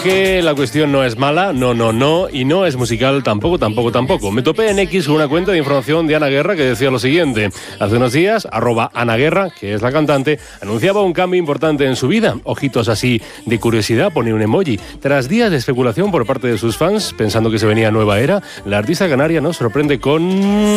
que la cuestión no es mala, no, y no es musical tampoco. Me topé en X una cuenta de información de Ana Guerra que decía lo siguiente. Hace unos días, @AnaGuerra, que es la cantante, anunciaba un cambio importante en su vida. Ojitos así de curiosidad, ponía un emoji. Tras días de especulación por parte de sus fans, pensando que se venía nueva era, la artista canaria nos sorprende con...